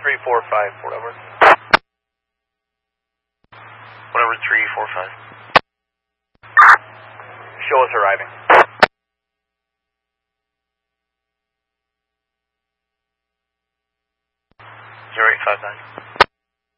345, Fort Edward. Whatever 345. Show us arriving. 0859.